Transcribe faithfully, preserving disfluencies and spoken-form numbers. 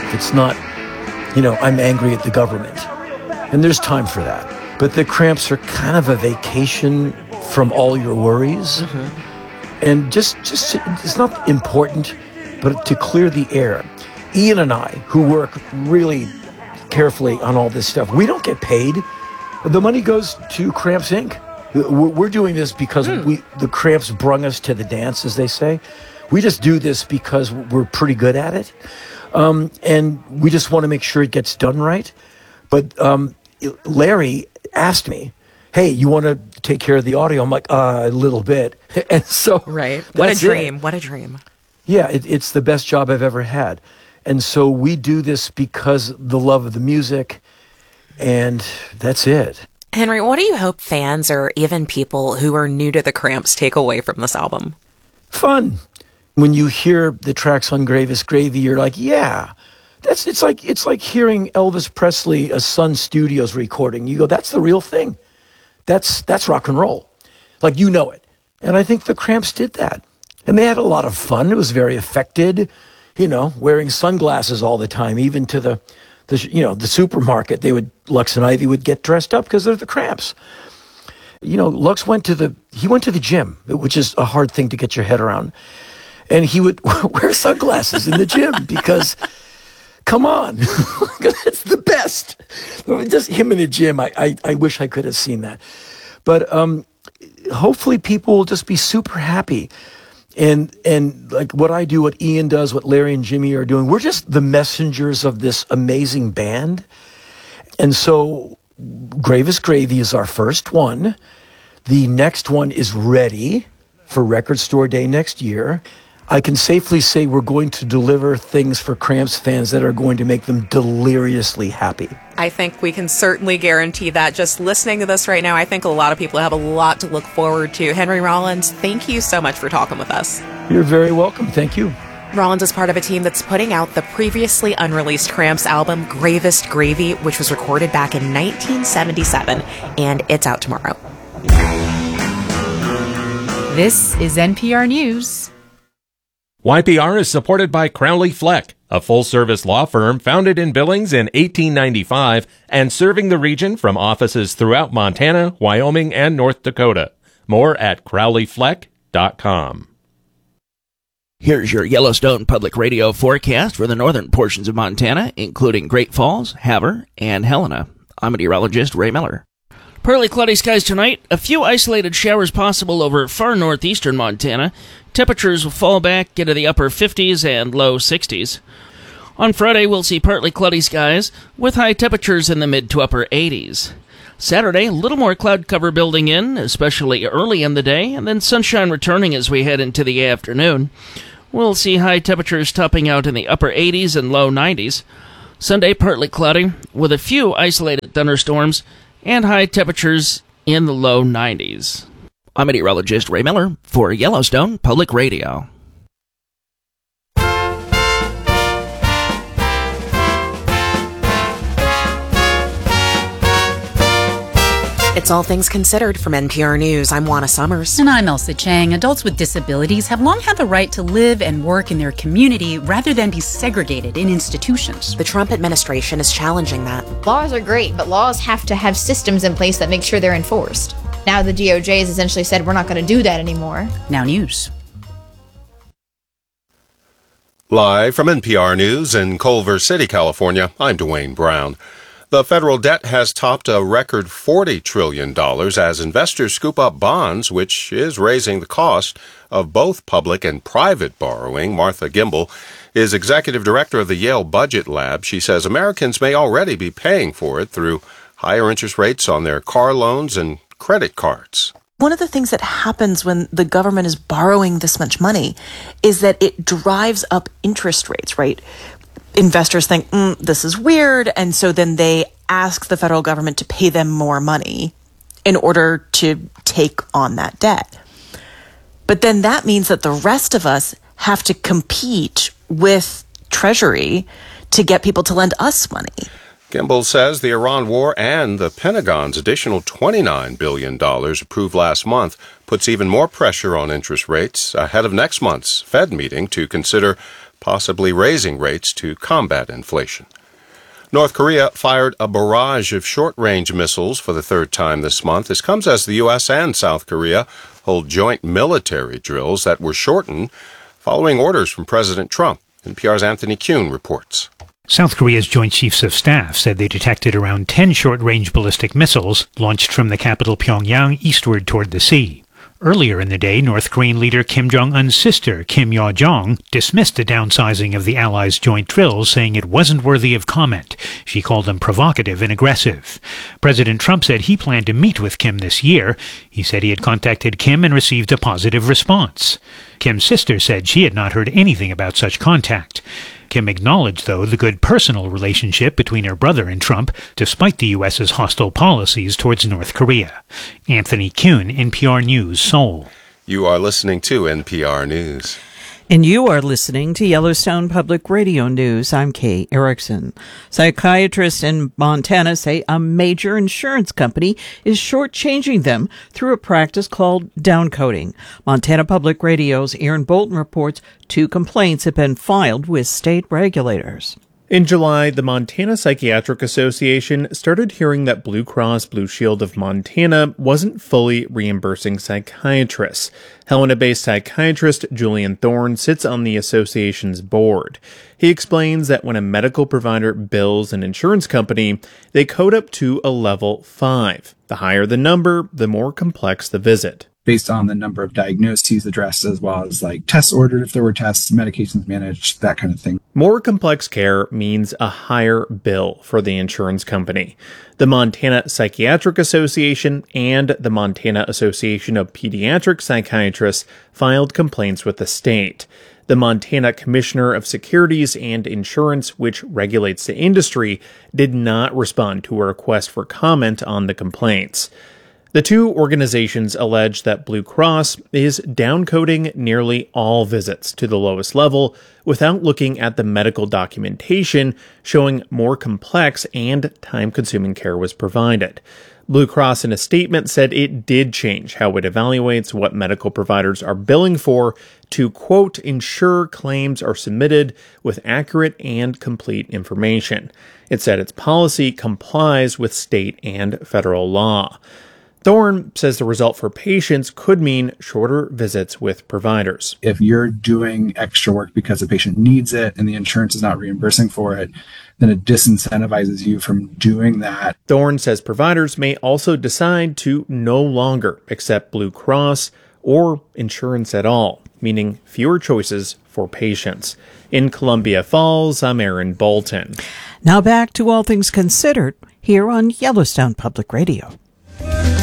It's not, you know, I'm angry at the government. And there's time for that. But the Cramps are kind of a vacation from all your worries. Mm-hmm. And just, just, it's not important, but to clear the air. Ian and I, who work really carefully on all this stuff, we don't get paid. The money goes to Cramps Incorporated. We're doing this because mm. we the Cramps brung us to the dance, as they say. We just do this because we're pretty good at it. Um, and we just want to make sure it gets done right. But um, Larry asked me, hey, you want to take care of the audio? I'm like, uh, a little bit. And so right. What a dream. It. What a dream. Yeah, it, it's the best job I've ever had. And so we do this because the love of the music, and that's it. Henry, what do you hope fans or even people who are new to the Cramps take away from this album? Fun. When you hear the tracks on Gravest Gravy, you're like, yeah, that's it's like it's like hearing Elvis Presley, a Sun Studios recording. You go, that's the real thing. That's that's rock and roll. Like, you know it. And I think the Cramps did that. And they had a lot of fun. It was very affected, you know, wearing sunglasses all the time, even to the The, you know, the supermarket, they would, Lux and Ivy would get dressed up because they're the Cramps. You know, Lux went to the, he went to the gym, which is a hard thing to get your head around. And he would wear sunglasses in the gym because, come on, it's the best. Just him in the gym, I, I, I wish I could have seen that. But um, hopefully people will just be super happy. And and like what I do, what Ian does, what Larry and Jimmy are doing, we're just the messengers of this amazing band. And so Gravest Gravy is our first one. The next one is ready for Record Store Day next year. I can safely say we're going to deliver things for Cramps fans that are going to make them deliriously happy. I think we can certainly guarantee that. Just listening to this right now, I think a lot of people have a lot to look forward to. Henry Rollins, thank you so much for talking with us. You're very welcome. Thank you. Rollins is part of a team that's putting out the previously unreleased Cramps album, Gravest Gravy, which was recorded back in nineteen seventy-seven, and it's out tomorrow. This is N P R News. Y P R is supported by Crowley Fleck, a full-service law firm founded in Billings in eighteen ninety-five and serving the region from offices throughout Montana, Wyoming, and North Dakota. More at crowley fleck dot com. Here's your Yellowstone Public Radio forecast for the northern portions of Montana, including Great Falls, Havre, and Helena. I'm meteorologist Ray Miller. Partly cloudy skies tonight. A few isolated showers possible over far northeastern Montana. Temperatures will fall back into the upper fifties and low sixties. On Friday, we'll see partly cloudy skies with high temperatures in the mid to upper eighties. Saturday, a little more cloud cover building in, especially early in the day, and then sunshine returning as we head into the afternoon. We'll see high temperatures topping out in the upper eighties and low nineties. Sunday, partly cloudy with a few isolated thunderstorms and high temperatures in the low nineties. I'm meteorologist Ray Miller for Yellowstone Public Radio. It's All Things Considered from N P R News. I'm Juana Summers. And I'm Elsa Chang. Adults with disabilities have long had the right to live and work in their community rather than be segregated in institutions. The Trump administration is challenging that. Laws are great, but laws have to have systems in place that make sure they're enforced. Now the D O J has essentially said we're not going to do that anymore. Now news. Live from N P R News in Culver City, California, I'm Dwayne Brown. The federal debt has topped a record forty trillion dollars as investors scoop up bonds, which is raising the cost of both public and private borrowing. Martha Gimbel is executive director of the Yale Budget Lab. She says Americans may already be paying for it through higher interest rates on their car loans and credit cards. One of the things that happens when the government is borrowing this much money is that it drives up interest rates, right? Investors think, mm, this is weird, and so then they ask the federal government to pay them more money in order to take on that debt. But then that means that the rest of us have to compete with Treasury to get people to lend us money. Gimbel says the Iran war and the Pentagon's additional twenty-nine billion dollars approved last month puts even more pressure on interest rates ahead of next month's Fed meeting to consider possibly raising rates to combat inflation. North Korea fired a barrage of short-range missiles for the third time this month. This comes as the U S and South Korea hold joint military drills that were shortened following orders from President Trump. N P R's Anthony Kuhn reports. South Korea's Joint Chiefs of Staff said they detected around ten short-range ballistic missiles launched from the capital Pyongyang eastward toward the sea. Earlier in the day, North Korean leader Kim Jong-un's sister, Kim Yo-jong, dismissed the downsizing of the Allies' joint drills, saying it wasn't worthy of comment. She called them provocative and aggressive. President Trump said he planned to meet with Kim this year. He said he had contacted Kim and received a positive response. Kim's sister said she had not heard anything about such contact. Kim acknowledged, though, the good personal relationship between her brother and Trump, despite the U S's hostile policies towards North Korea. Anthony Kuhn, N P R News, Seoul. You are listening to N P R News. And you are listening to Yellowstone Public Radio News. I'm Kay Erickson. Psychiatrists in Montana say a major insurance company is shortchanging them through a practice called downcoding. Montana Public Radio's Aaron Bolton reports two complaints have been filed with state regulators. In July, the Montana Psychiatric Association started hearing that Blue Cross Blue Shield of Montana wasn't fully reimbursing psychiatrists. Helena-based psychiatrist Julian Thorne sits on the association's board. He explains that when a medical provider bills an insurance company, they code up to a level five. The higher the number, the more complex the visit. Based on the number of diagnoses addressed, as well as like tests ordered if there were tests, medications managed, that kind of thing. More complex care means a higher bill for the insurance company. The Montana Psychiatric Association and the Montana Association of Pediatric Psychiatrists filed complaints with the state. The Montana Commissioner of Securities and Insurance, which regulates the industry, did not respond to a request for comment on the complaints. The two organizations allege that Blue Cross is downcoding nearly all visits to the lowest level without looking at the medical documentation showing more complex and time-consuming care was provided. Blue Cross in a statement said it did change how it evaluates what medical providers are billing for to, quote, ensure claims are submitted with accurate and complete information. It said its policy complies with state and federal law. Thorne says the result for patients could mean shorter visits with providers. If you're doing extra work because the patient needs it and the insurance is not reimbursing for it, then it disincentivizes you from doing that. Thorne says providers may also decide to no longer accept Blue Cross or insurance at all, meaning fewer choices for patients. In Columbia Falls, I'm Aaron Bolton. Now back to All Things Considered here on Yellowstone Public Radio.